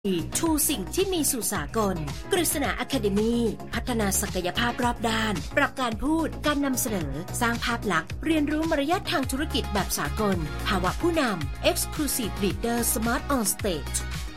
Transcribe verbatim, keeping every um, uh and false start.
ทูสิ่งที่มีสู่สากลกฤษณาอะคาเดมีพัฒนาศักยภาพรอบด้านปรับการพูดการนำเสนอสร้างภาพลักษณ์เรียนรู้มารยาททางธุรกิจแบบสากลภาวะผู้นำ Exclusive Leader Smart on Stage